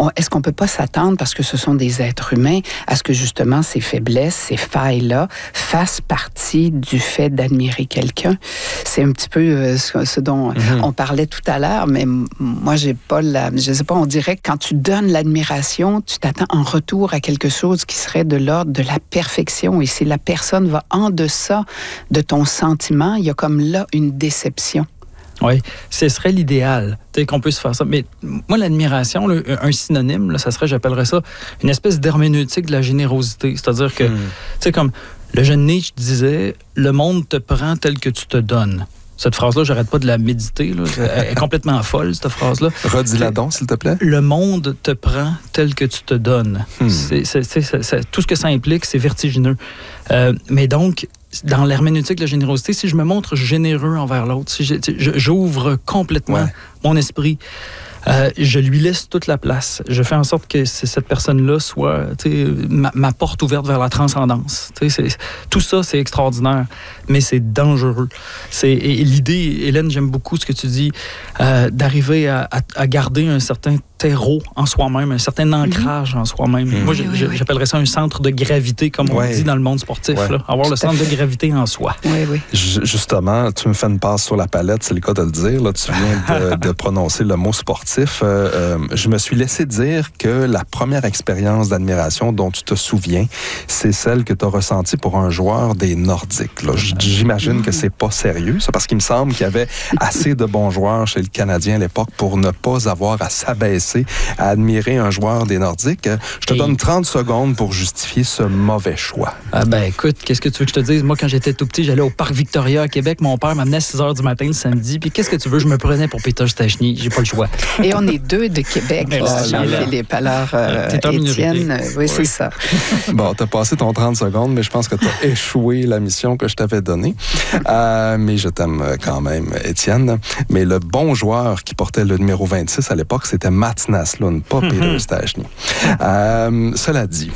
est-ce qu'on peut pas s'attendre, parce que ce sont des êtres humains, à ce que justement ces faiblesses, ces failles-là fassent partie du fait d'admirer quelqu'un? C'est un petit peu ce dont on parlait tout à l'heure, mais moi, je sais pas, on dirait que quand tu donnes l'admiration, tu t'attends en retour à quelque chose qui serait de l'ordre de la perfection. Et si la personne va en deçà de ton sentiment, il y a comme là une déception. Oui, ce serait l'idéal, qu'on puisse faire ça. Mais moi, l'admiration, là, un synonyme, là, ça serait, j'appellerais ça, une espèce d'herméneutique de la générosité. C'est-à-dire que, tu sais, comme le jeune Nietzsche disait, le monde te prend tel que tu te donnes. Cette phrase-là, j'arrête pas de la méditer. Là. Elle est complètement folle, cette phrase-là. Redis-la donc, s'il te plaît. Le monde te prend tel que tu te donnes. Tout ce que ça implique, c'est vertigineux. Mais donc, dans l'herméneutique de la générosité, si je me montre généreux envers l'autre, si j'ouvre complètement mon esprit, je lui laisse toute la place. Je fais en sorte que cette personne-là soit ma porte ouverte vers la transcendance. Tout ça, c'est extraordinaire, mais c'est dangereux. Et l'idée, Hélène, j'aime beaucoup ce que tu dis, d'arriver à garder un certain terreau en soi-même, un certain ancrage en soi-même. Moi, j'appellerais ça un centre de gravité, comme on dit dans le monde sportif. Là. Avoir le centre de gravité en soi. Justement, tu me fais une passe sur la palette, c'est le cas de le dire. Là, tu viens de prononcer le mot sportif. Je me suis laissé dire que la première expérience d'admiration dont tu te souviens, c'est celle que tu as ressentie pour un joueur des Nordiques. Là. J'imagine que c'est pas sérieux, ça, parce qu'il me semble qu'il y avait assez de bons joueurs chez le Canadien à l'époque pour ne pas avoir à s'abaisser à admirer un joueur des Nordiques. Je te donne 30 secondes pour justifier ce mauvais choix. Écoute, qu'est-ce que tu veux que je te dise? Moi, quand j'étais tout petit, j'allais au Parc Victoria à Québec. Mon père m'amenait à 6 h du matin le samedi. Puis qu'est-ce que tu veux? Je me prenais pour Peter Stachny. J'ai pas le choix. Et on est 2 de Québec, Jean-Philippe. Alors, Étienne, c'est ça. Bon, t'as passé ton 30 secondes, mais je pense que t'as échoué la mission que je t'avais donnée. Mais je t'aime quand même, Étienne. Mais le bon joueur qui portait le numéro 26 à l'époque, c'était Mats Naslund, pas Peter Stachny. Cela dit,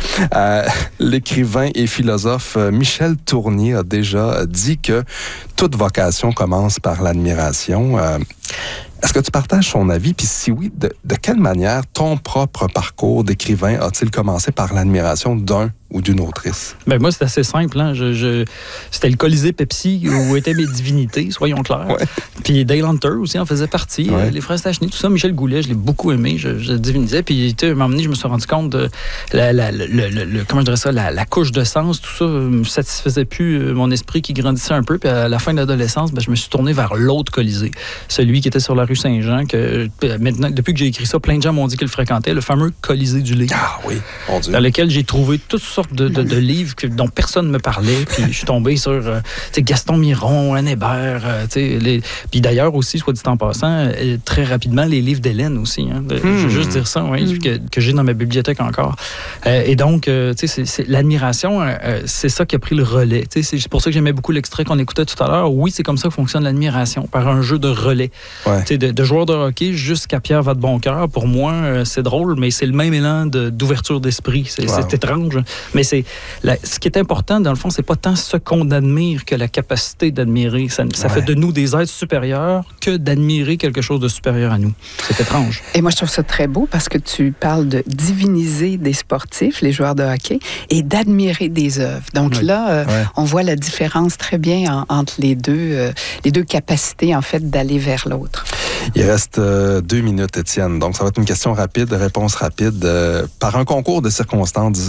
l'écrivain et philosophe Michel Tournier a déjà dit que toute vocation commence par l'admiration. Est-ce que tu partages son avis? Puis si oui, de quelle manière ton propre parcours d'écrivain a-t-il commencé par l'admiration d'un ou d'une autrice? Moi, c'est assez simple. Hein? C'était le Colisée Pepsi où étaient mes divinités, soyons clairs. Puis Dale Hunter aussi en faisait partie. Les frères Stachny, tout ça. Michel Goulet, je l'ai beaucoup aimé. Je divinisais. Puis à un moment donné, je me suis rendu compte de comment je dirais ça, la couche de sens, tout ça me satisfaisait plus mon esprit qui grandissait un peu. Puis à la fin de l'adolescence, je me suis tourné vers l'autre Colisée. Celui qui était sur la rue Saint-Jean, que maintenant, depuis que j'ai écrit ça, plein de gens m'ont dit qu'ils le fréquentaient, le fameux Colisée du livre. Ah oui, mon Dieu. Dans lequel j'ai trouvé toutes sortes de livres dont personne ne me parlait. Puis je suis tombé sur Gaston Miron, Anne Hébert. Puis d'ailleurs aussi, soit dit en passant, très rapidement, les livres d'Hélène aussi. Hein, je veux juste dire ça, que j'ai dans ma bibliothèque encore. Et donc, c'est l'admiration, c'est ça qui a pris le relais. C'est pour ça que j'aimais beaucoup l'extrait qu'on écoutait tout à l'heure. Oui, c'est comme ça que fonctionne l'admiration, par un jeu de relais. De joueurs de hockey jusqu'à Pierre Vadeboncoeur, pour moi, c'est drôle, mais c'est le même élan d'ouverture d'esprit. C'est étrange. Mais ce qui est important, dans le fond, c'est pas tant ce qu'on admire que la capacité d'admirer. Ça fait de nous des êtres supérieurs que d'admirer quelque chose de supérieur à nous. C'est étrange. Et moi, je trouve ça très beau parce que tu parles de diviniser des sportifs, les joueurs de hockey, et d'admirer des œuvres. Donc on voit la différence très bien entre les deux capacités, en fait, d'aller vers l'autre. Il reste 2 minutes, Étienne. Donc, ça va être une question rapide, réponse rapide. Par un concours de circonstances,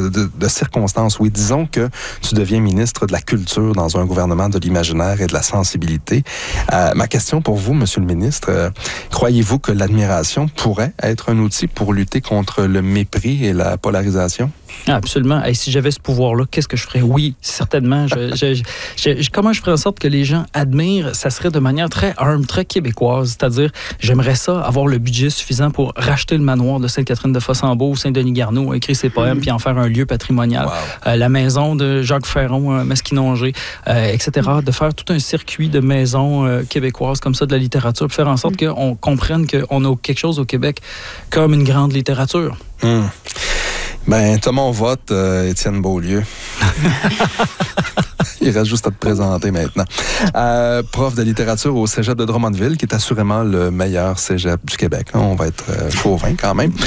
oui, disons que tu deviens ministre de la Culture dans un gouvernement de l'imaginaire et de la sensibilité. Ma question pour vous, Monsieur le ministre, croyez-vous que l'admiration pourrait être un outil pour lutter contre le mépris et la polarisation? Absolument. Et si j'avais ce pouvoir-là, qu'est-ce que je ferais? Oui, certainement. Comment je ferais en sorte que les gens admirent? Ça serait de manière très humble, très québécoise. C'est-à-dire, j'aimerais ça, avoir le budget suffisant pour racheter le manoir de Sainte-Catherine de Fossambeau, Saint-Denis-Garneau, écrire ses poèmes, puis en faire un lieu patrimonial. Wow. La maison de Jacques Ferron, Masquinongé, etc. De faire tout un circuit de maisons québécoises comme ça, de la littérature, puis faire en sorte qu'on comprenne qu'on a quelque chose au Québec comme une grande littérature. T'as mon vote, Étienne Beaulieu. Il reste juste à te présenter maintenant. Prof de littérature au Cégep de Drummondville, qui est assurément le meilleur cégep du Québec. On va être chauvin quand même.